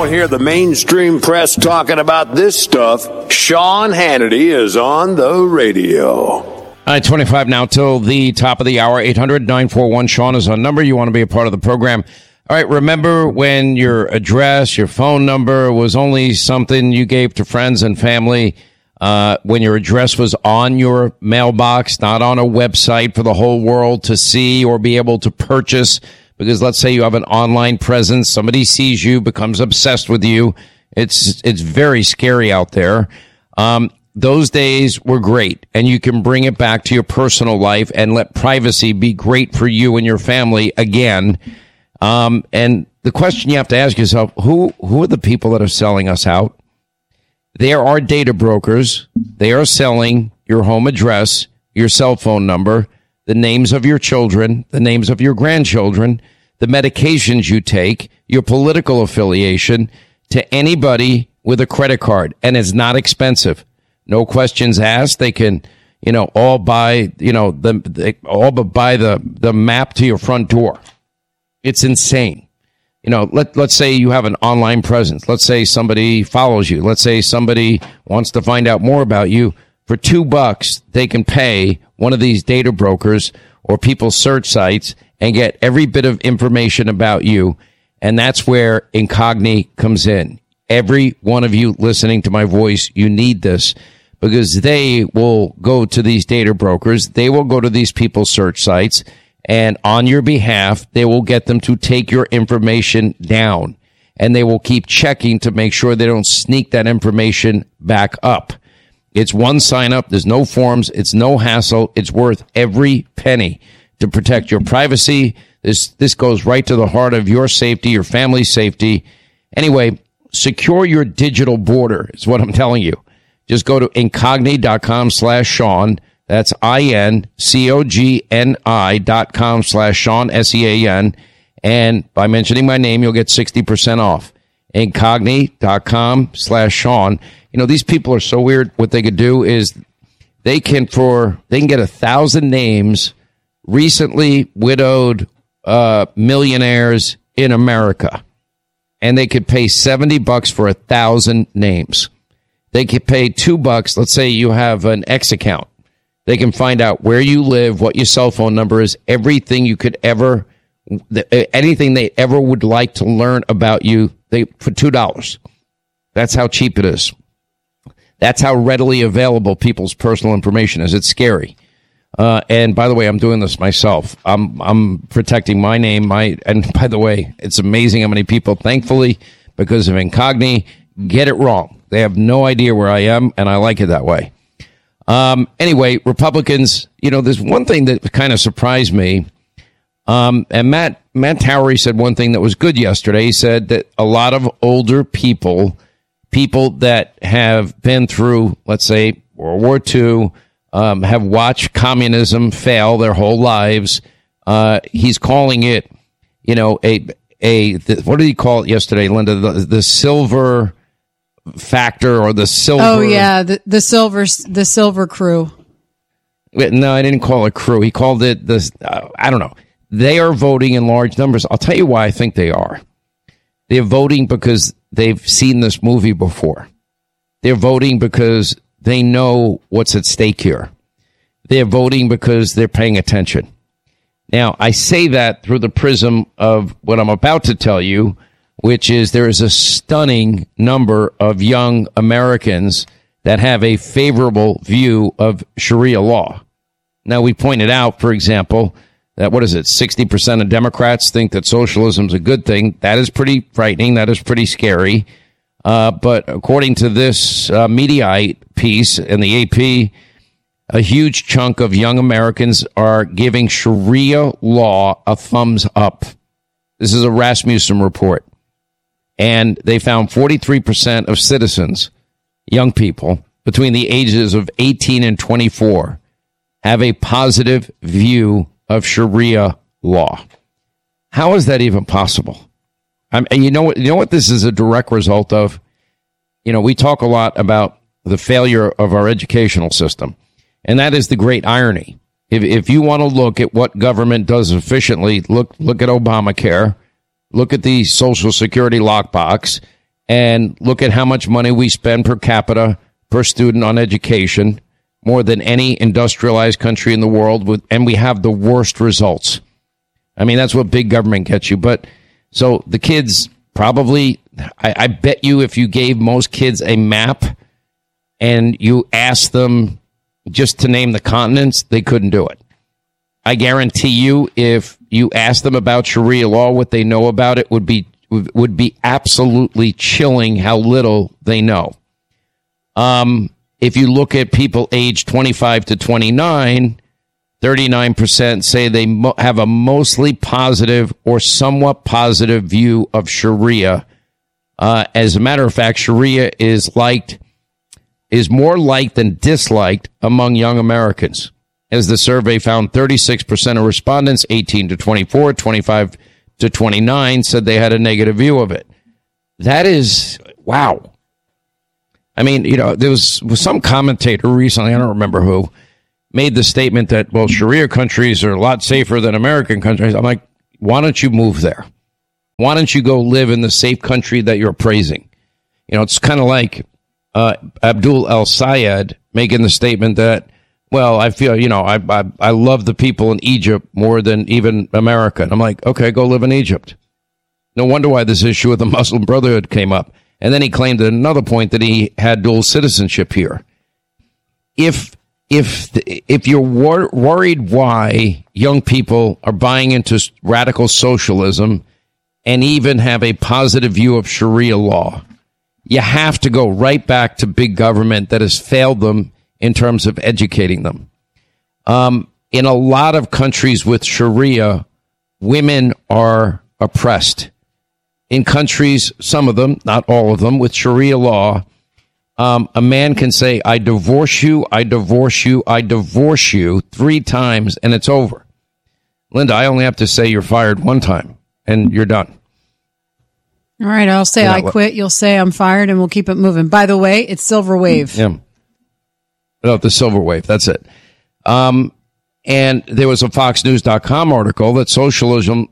don't hear the mainstream press talking about this stuff, Sean Hannity is on the radio. All right, 25 now till the top of the hour. 800-941-SEAN is our number. You want to be a part of the program. All right, remember when your address, your phone number was only something you gave to friends and family, when your address was on your mailbox, not on a website for the whole world to see or be able to purchase? Because let's say you have an online presence, somebody sees you, becomes obsessed with you. It's very scary out there. Those days were great, and you can bring it back to your personal life and let privacy be great for you and your family again. And the question you have to ask yourself, who are the people that are selling us out? There are data brokers. They are selling your home address, your cell phone number, the names of your children, the names of your grandchildren, the medications you take, your political affiliation to anybody with a credit card. And it's not expensive. No questions asked. They can, all buy, buy the map to your front door. It's insane. Let's say you have an online presence. Let's say somebody follows you. Let's say somebody wants to find out more about you. For $2, they can pay one of these data brokers or people's search sites and get every bit of information about you. And that's where Incogni comes in. Every one of you listening to my voice, you need this, because they will go to these data brokers. They will go to these people's search sites, and on your behalf, they will get them to take your information down, and they will keep checking to make sure they don't sneak that information back up. It's one sign up. There's no forms. It's no hassle. It's worth every penny to protect your privacy. This goes right to the heart of your safety, your family's safety. Anyway, secure your digital border is what I'm telling you. Just go to incogni.com/Sean. That's INCOGNI.com/Sean, SEAN. And by mentioning my name, you'll get 60% off. Incogni.com/Sean. These people are so weird. What they could do is they can get 1,000 names, recently widowed millionaires in America. And they could pay $70 for 1,000 names. They could pay $2. Let's say you have an X account. They can find out where you live, what your cell phone number is, everything you could ever, anything they ever would like to learn about you, for $2. That's how cheap it is. That's how readily available people's personal information is. It's scary. And by the way, I'm doing this myself. I'm protecting my name. And by the way, it's amazing how many people, thankfully, because of Incogni, get it wrong. They have no idea where I am, and I like it that way. Anyway, Republicans, there's one thing that kind of surprised me. And Matt Towery said one thing that was good yesterday. He said that a lot of older people that have been through, let's say, World War II, have watched communism fail their whole lives. He's calling it, what did he call it yesterday, Linda? The silver factor, or the silver. Oh yeah, the silver crew. No, I didn't call it crew. He called it this. I don't know. They are voting in large numbers. I'll tell you why I think they are. They're voting because they've seen this movie before. They're voting because they know what's at stake here. They're voting because they're paying attention. Now, I say that through the prism of what I'm about to tell you, which is there is a stunning number of young Americans that have a favorable view of Sharia law. Now, we pointed out, for example, that 60% of Democrats think that socialism is a good thing. That is pretty frightening. That is pretty scary. But according to this Mediaite piece in the AP, a huge chunk of young Americans are giving Sharia law a thumbs up. This is a Rasmussen report. And they found 43% of citizens, young people, between the ages of 18 and 24, have a positive view of Sharia law. How is that even possible? And you know what this is a direct result of? We talk a lot about the failure of our educational system, and that is the great irony. If you want to look at what government does efficiently, look at Obamacare, look at the Social Security lockbox, and look at how much money we spend per capita per student on education, more than any industrialized country in the world, and we have the worst results. I mean, that's what big government gets you. But so the kids probably, I bet you if you gave most kids a map and you asked them just to name the continents, they couldn't do it. I guarantee you if you asked them about Sharia law, what they know about it would be absolutely chilling how little they know. If you look at people aged 25 to 29, 39% say they have a mostly positive or somewhat positive view of Sharia. As a matter of fact, Sharia is more liked than disliked among young Americans. As the survey found, 36% of respondents, 18 to 24, 25 to 29, said they had a negative view of it. That is, wow. I mean, there was some commentator recently, I don't remember who, made the statement that, well, Sharia countries are a lot safer than American countries. I'm like, why don't you move there? Why don't you go live in the safe country that you're praising? It's kind of like Abdul El-Sayed making the statement that, well, I feel, I love the people in Egypt more than even America. And I'm like, okay, go live in Egypt. No wonder why this issue with the Muslim Brotherhood came up. And then he claimed at another point that he had dual citizenship here. If you're worried why young people are buying into radical socialism and even have a positive view of Sharia law, you have to go right back to big government that has failed them in terms of educating them. In a lot of countries with Sharia, women are oppressed. In countries, some of them, not all of them, with Sharia law, a man can say, I divorce you, I divorce you, I divorce you 3 times, and it's over. Linda, I only have to say you're fired 1 time, and you're done. All right, I'll say I quit. You'll say I'm fired, and we'll keep it moving. By the way, it's Silver Wave. Yeah. No, the Silver Wave, that's it. And there was a FoxNews.com article that socialism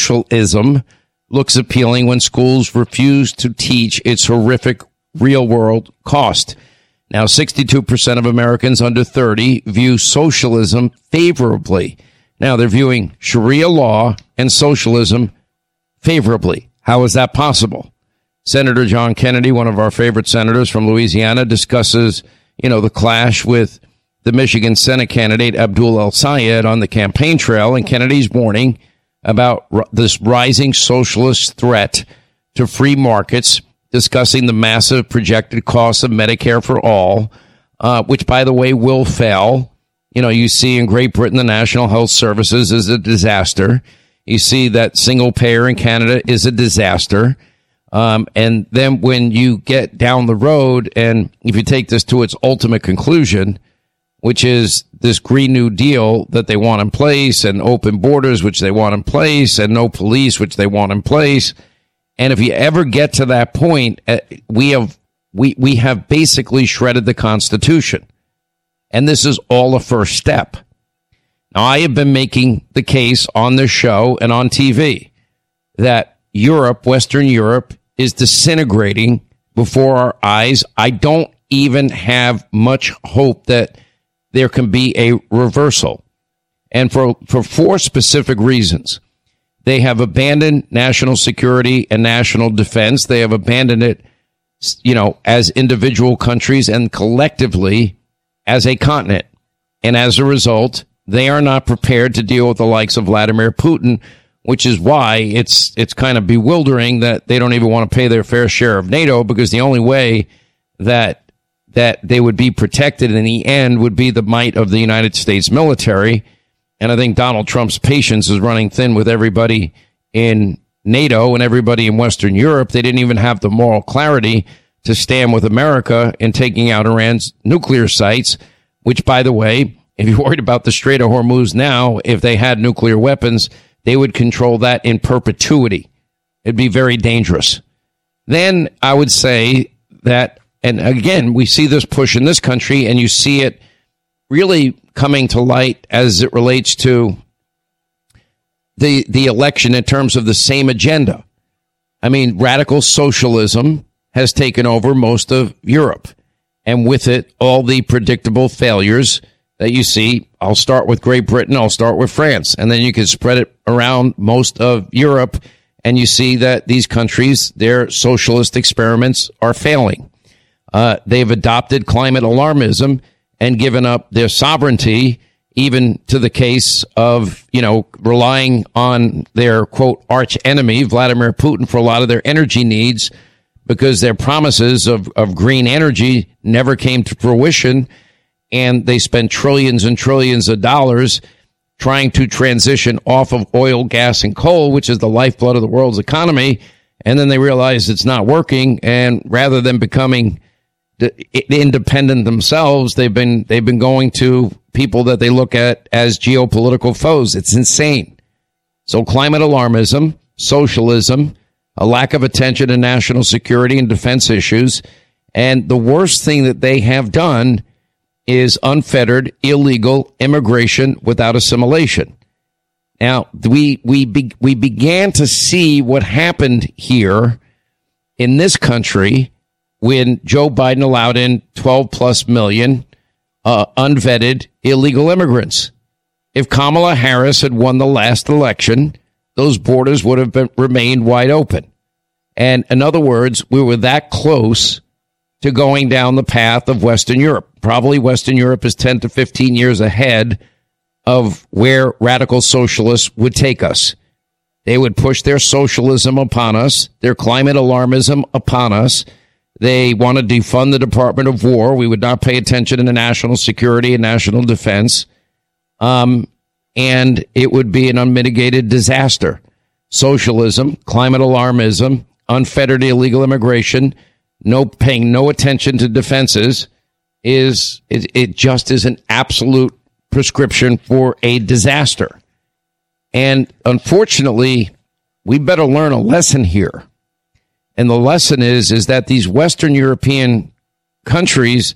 looks appealing when schools refuse to teach its horrific real-world cost. Now, 62% of Americans under 30 view socialism favorably. Now, they're viewing Sharia law and socialism favorably. How is that possible? Senator John Kennedy, one of our favorite senators from Louisiana, discusses, the clash with the Michigan Senate candidate Abdul El-Sayed on the campaign trail, and Kennedy's warning about this rising socialist threat to free markets, discussing the massive projected costs of Medicare for all, which, by the way, will fail. You see in Great Britain, the National Health Services is a disaster. You see that single payer in Canada is a disaster. And then when you get down the road, and if you take this to its ultimate conclusion, which is this Green New Deal that they want in place, and open borders, which they want in place, and no police, which they want in place. And if you ever get to that point, we have basically shredded the Constitution. And this is all a first step. Now, I have been making the case on this show and on TV that Europe, Western Europe, is disintegrating before our eyes. I don't even have much hope that there can be a reversal. And for 4 specific reasons. They have abandoned national security and national defense. They have abandoned it, as individual countries and collectively as a continent. And as a result, they are not prepared to deal with the likes of Vladimir Putin, which is why it's kind of bewildering that they don't even want to pay their fair share of NATO, because the only way that they would be protected in the end would be the might of the United States military. And I think Donald Trump's patience is running thin with everybody in NATO and everybody in Western Europe. They didn't even have the moral clarity to stand with America in taking out Iran's nuclear sites, which, by the way, if you're worried about the Strait of Hormuz now, if they had nuclear weapons, they would control that in perpetuity. It'd be very dangerous. Then I would say that, and again, we see this push in this country, and you see it really coming to light as it relates to the election in terms of the same agenda. I mean, radical socialism has taken over most of Europe. And with it, all the predictable failures that you see. I'll start with Great Britain. I'll start with France. And then you can spread it around most of Europe. And you see that these countries, their socialist experiments are failing. They've adopted climate alarmism and given up their sovereignty, even to the case of, relying on their, quote, arch enemy, Vladimir Putin, for a lot of their energy needs, because their promises of green energy never came to fruition. And they spent trillions and trillions of dollars trying to transition off of oil, gas, and coal, which is the lifeblood of the world's economy. And then they realized it's not working. And rather than becoming independent themselves, they've been going to people that they look at as geopolitical foes. It's insane. So climate alarmism, socialism, a lack of attention to national security and defense issues. And the worst thing that they have done is unfettered, illegal immigration without assimilation. Now, we began to see what happened here in this country when Joe Biden allowed in 12 plus million unvetted illegal immigrants. If Kamala Harris had won the last election, those borders would have remained wide open. And in other words, we were that close to going down the path of Western Europe. Probably Western Europe is 10 to 15 years ahead of where radical socialists would take us. They would push their socialism upon us, their climate alarmism upon us. They want to defund the Department of War. We would not pay attention to national security and national defense. And it would be an unmitigated disaster. Socialism, climate alarmism, unfettered illegal immigration, paying no attention to defenses it just is an absolute prescription for a disaster. And unfortunately, we better learn a lesson here. And the lesson is that these Western European countries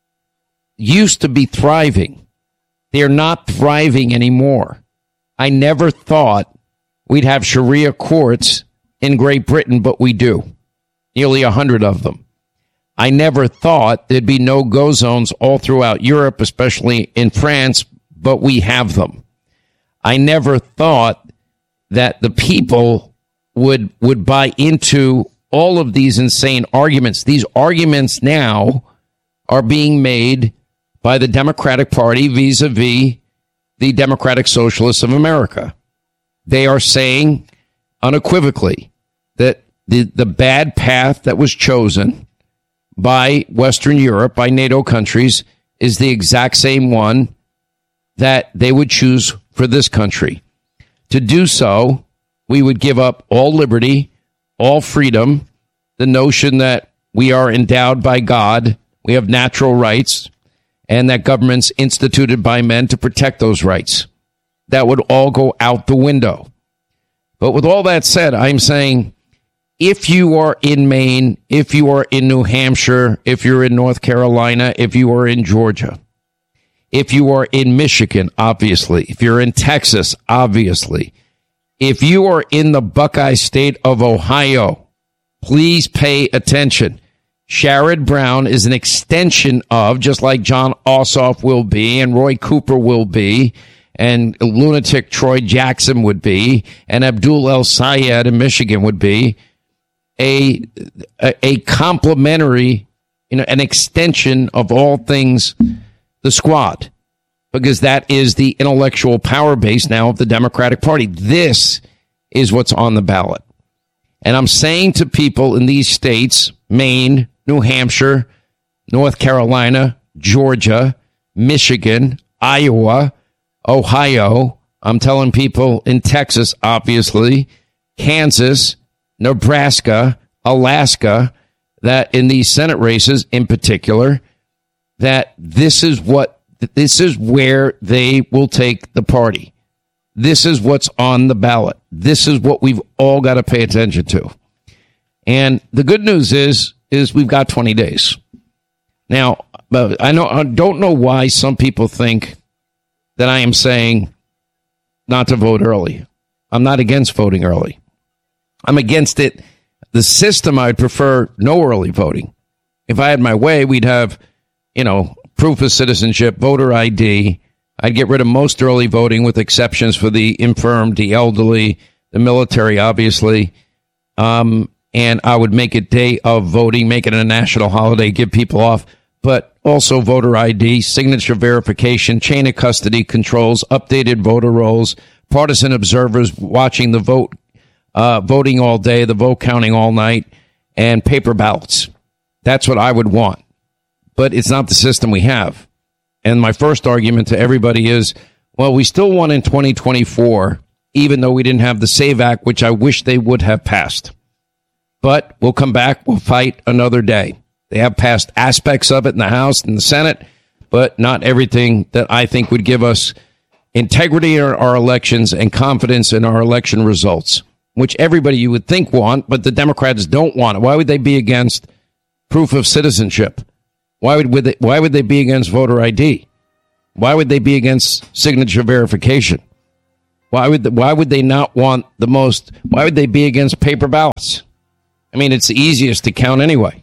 used to be thriving. They're not thriving anymore. I never thought we'd have Sharia courts in Great Britain, but we do. Nearly 100 of them. I never thought there'd be no-go zones all throughout Europe, especially in France, but we have them. I never thought that the people would buy into all of these insane arguments. These arguments now are being made by the Democratic Party vis-a-vis the Democratic Socialists of America. They are saying unequivocally that the bad path that was chosen by Western Europe, by NATO countries, is the exact same one that they would choose for this country. To do so, we would give up all liberty, all freedom, the notion that we are endowed by God, we have natural rights, and that government's instituted by men to protect those rights. That would all go out the window. But with all that said, I'm saying, if you are in Maine, if you are in New Hampshire, if you're in North Carolina, if you are in Georgia, if you are in Michigan, obviously, if you're in Texas, obviously, if you are in the Buckeye State of Ohio, please pay attention. Sherrod Brown is an extension of, just like John Ossoff will be, and Roy Cooper will be, and lunatic Troy Jackson would be, and Abdul El Sayed in Michigan would be, a complementary, an extension of all things the squad, because that is the intellectual power base now of the Democratic Party. This is what's on the ballot. And I'm saying to people in these states, Maine, New Hampshire, North Carolina, Georgia, Michigan, Iowa, Ohio, I'm telling people in Texas, obviously, Kansas, Nebraska, Alaska, that in these Senate races in particular, that this is where they will take the party. This is what's on the ballot. This is what we've all got to pay attention to. And the good news is we've got 20 days. Now, I don't know why some people think that I am saying not to vote early. I'm not against voting early. I'm against it the system, I'd prefer no early voting. If I had my way, we'd have, proof of citizenship, voter ID. I'd get rid of most early voting with exceptions for the infirm, the elderly, the military, obviously. And I would make it day of voting, make it a national holiday, give people off, but also voter ID, signature verification, chain of custody controls, updated voter rolls, partisan observers watching the vote, voting all day, the vote counting all night, and paper ballots. That's what I would want. But it's not the system we have. And my first argument to everybody is, well, we still won in 2024, even though we didn't have the SAVE Act, which I wish they would have passed. But we'll come back. We'll fight another day. They have passed aspects of it in the House and the Senate, but not everything that I think would give us integrity in our elections and confidence in our election results, which everybody you would think want, but the Democrats don't want it. Why would they be against proof of citizenship? Why would they be against voter ID? Why would they be against signature verification? Why would they not want why would they be against paper ballots? I mean, it's the easiest to count anyway.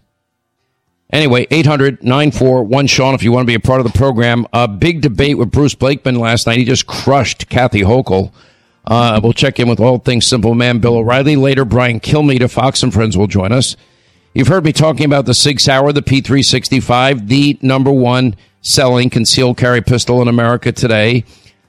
Anyway, 800-941-SEAN if you want to be a part of the program. A big debate with Bruce Blakeman last night. He just crushed Kathy Hochul. We'll check in with all things Simple Man Bill O'Reilly. Later, Brian Kilmeade of Fox and Friends will join us. You've heard me talking about the Sig Sauer, the P365, the number one selling concealed carry pistol in America today.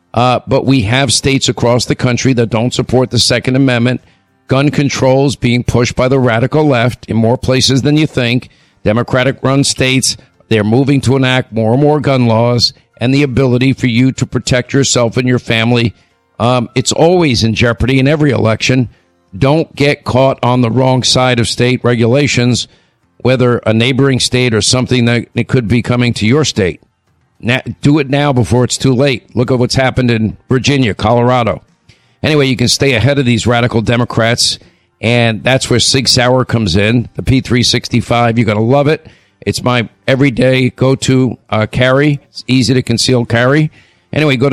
But we have states across the country that don't support the Second Amendment. Gun controls being pushed by the radical left in more places than you think. Democratic-run states, they're moving to enact more and more gun laws, and the ability for you to protect yourself and your family. It's always in jeopardy in every election. Don't get caught on the wrong side of state regulations, whether a neighboring state or something that it could be coming to your state. Now, do it now before it's too late. Look at what's happened in Virginia, Colorado. Anyway, you can stay ahead of these radical Democrats, and that's where Sig Sauer comes in, the P365. You're going to love it. It's my everyday go-to carry. It's easy to conceal carry. Anyway, go to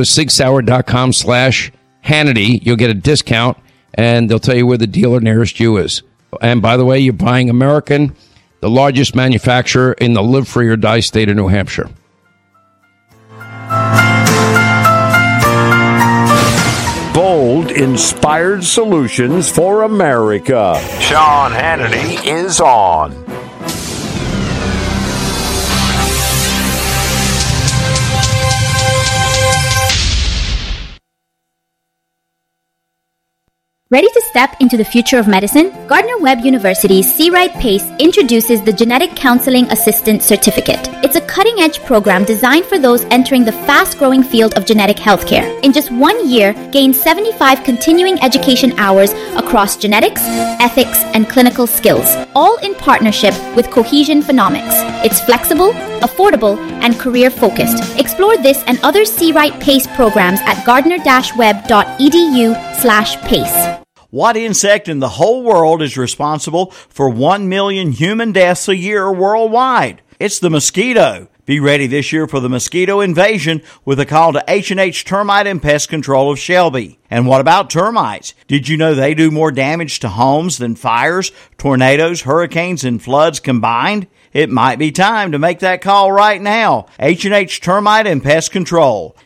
sigsauer.com/Hannity. You'll get a discount, and they'll tell you where the dealer nearest you is. And by the way, you're buying American, the largest manufacturer in the live free or die state of New Hampshire. Bold, inspired solutions for America. Sean Hannity is on. Ready to step into the future of medicine? Gardner-Webb University's C-Wright PACE introduces the Genetic Counseling Assistant Certificate. It's a cutting-edge program designed for those entering the fast-growing field of genetic healthcare. In just 1 year, gain 75 continuing education hours across genetics, ethics, and clinical skills, all in partnership with Cohesion Phenomics. It's flexible, affordable, and career-focused. Explore this and other C-Wright PACE programs at gardner-webb.edu/PACE. What insect in the whole world is responsible for 1 million human deaths a year worldwide? It's the mosquito. Be ready this year for the mosquito invasion with a call to H&H Termite and Pest Control of Shelby. And what about termites? Did you know they do more damage to homes than fires, tornadoes, hurricanes, and floods combined? It might be time to make that call right now. H&H Termite and Pest Control.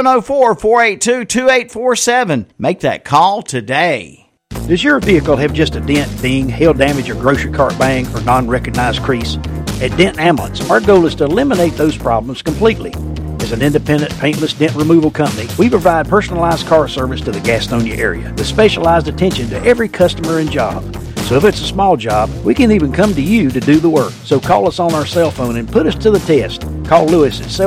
704-482-2847. Make that call today. Does your vehicle have just a dent, ding, hail damage, or grocery cart bang, or non-recognized crease? At Dent Ambulance, our goal is to eliminate those problems completely. As an independent, paintless dent removal company, we provide personalized car service to the Gastonia area with specialized attention to every customer and job. So if it's a small job, we can even come to you to do the work. So call us on our cell phone and put us to the test. Call Lewis at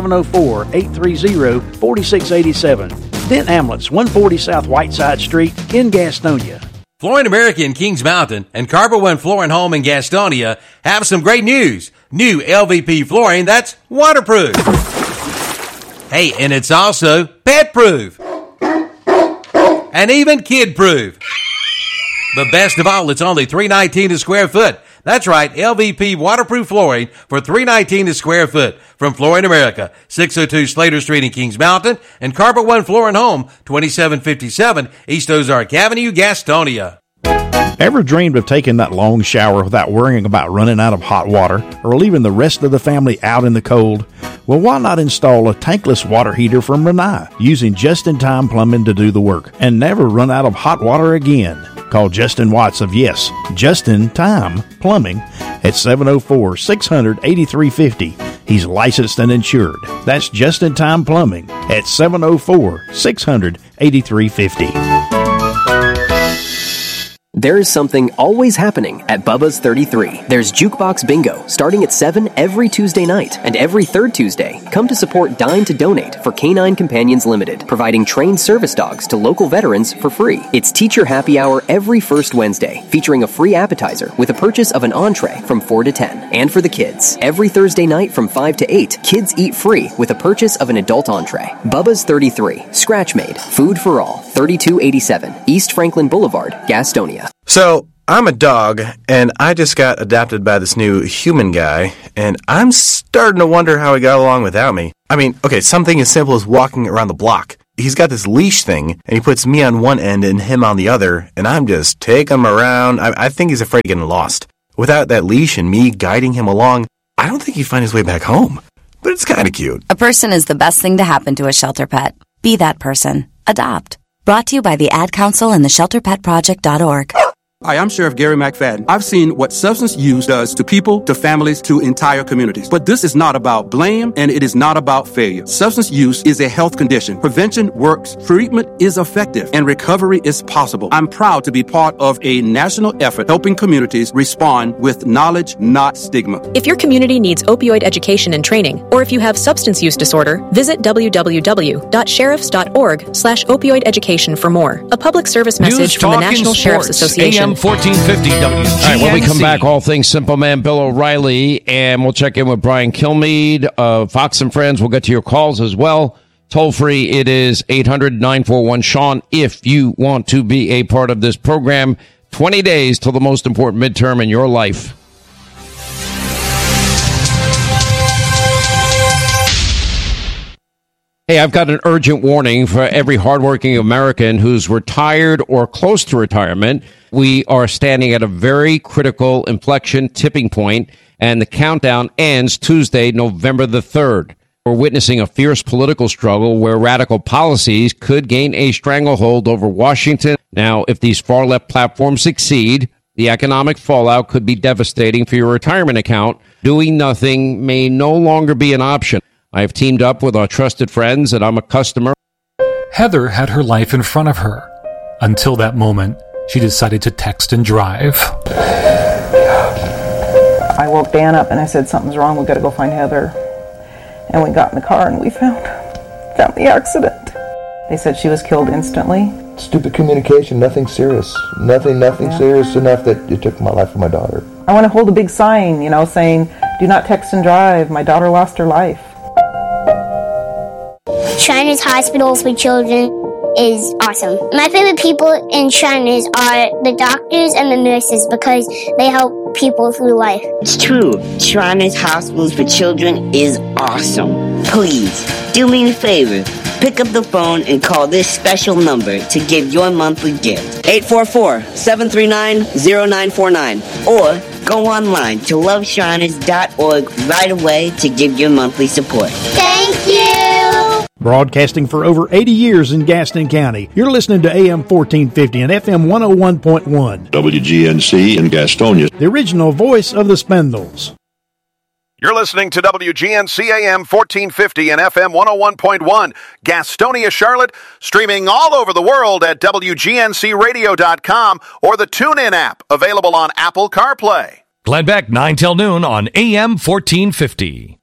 704-830-4687. Dent Ambulance, 140 South Whiteside Street in Gastonia. Flooring America in Kings Mountain and Carpet One Flooring Home in Gastonia have some great news. New LVP flooring that's waterproof. Hey, and it's also pet-proof. And even kid-proof. But best of all, it's only $319 a square foot. That's right, LVP waterproof flooring for $319 a square foot from Flooring America, 602 Slater Street in Kings Mountain, and Carpet One Flooring Home, 2757 East Ozark Avenue, Gastonia. Ever dreamed of taking that long shower without worrying about running out of hot water or leaving the rest of the family out in the cold? Well, why not install a tankless water heater from Renai using Just-in-Time Plumbing to do the work and never run out of hot water again? Call Justin Watts of Yes, Just-in-Time Plumbing at 704-600-8350. He's licensed and insured. That's Just-in-Time Plumbing at 704-600-8350. There is something always happening at Bubba's 33. There's Jukebox Bingo, starting at 7 every Tuesday night. And every third Tuesday, come to support Dine to Donate for Canine Companions Limited, providing trained service dogs to local veterans for free. It's Teacher Happy Hour every first Wednesday, featuring a free appetizer with a purchase of an entree from 4 to 10. And for the kids, every Thursday night from 5 to 8, kids eat free with a purchase of an adult entree. Bubba's 33, Scratch Made, Food for All, 3287, East Franklin Boulevard, Gastonia. So, I'm a dog, and I just got adopted by this new human guy, and I'm starting to wonder how he got along without me. I mean, okay, something as simple as walking around the block. He's got this leash thing, and he puts me on one end and him on the other, and I'm just taking him around. I think he's afraid of getting lost. Without that leash and me guiding him along, I don't think he'd find his way back home. But it's kind of cute. A person is the best thing to happen to a shelter pet. Be that person. Adopt. Brought to you by the Ad Council and the ShelterPetProject.org. Hi, I'm Sheriff Gary McFadden. I've seen what substance use does to people, to families, to entire communities. But this is not about blame, and it is not about failure. Substance use is a health condition. Prevention works, treatment is effective, and recovery is possible. I'm proud to be part of a national effort helping communities respond with knowledge, not stigma. If your community needs opioid education and training, or if you have substance use disorder, visit www.sheriffs.org/opioid education for more. A public service message from the National Sheriff's Association. AM 1450 WGNC. All right, when we come back, all things Simple Man Bill O'Reilly, and we'll check in with Brian Kilmeade of Fox and Friends. We'll get to your calls as well. Toll free, it is 800-941-SEAN if you want to be a part of this program. 20 days till the most important midterm in your life. Hey, I've got an urgent warning for every hardworking American who's retired or close to retirement. We are standing at a very critical inflection tipping point, and the countdown ends Tuesday, November the 3rd. We're witnessing a fierce political struggle where radical policies could gain a stranglehold over Washington. Now, if these far-left platforms succeed, the economic fallout could be devastating for your retirement account. Doing nothing may no longer be an option. I have teamed up with our trusted friends, and I'm a customer. Heather had her life in front of her. Until that moment, she decided to text and drive. I woke Dan up and I said, something's wrong, we've got to go find Heather. And we got in the car and we found the accident. They said she was killed instantly. Stupid communication, nothing serious. Nothing serious enough that it took my life from my daughter. I want to hold a big sign, saying, do not text and drive. My daughter lost her life. Shriners Hospitals for Children is awesome. My favorite people in Shriners are the doctors and the nurses because they help people through life. It's true. Shriners Hospitals for Children is awesome. Please, do me a favor. Pick up the phone and call this special number to give your monthly gift. 844-739-0949. Or go online to loveshriners.org right away to give your monthly support. Thank you! Broadcasting for over 80 years in Gaston County. You're listening to AM 1450 and FM 101.1. WGNC in Gastonia. The original voice of the Spindles. You're listening to WGNC AM 1450 and FM 101.1, Gastonia, Charlotte, streaming all over the world at WGNCradio.com or the TuneIn app, available on Apple CarPlay. Glenn Beck, 9 till noon on AM 1450.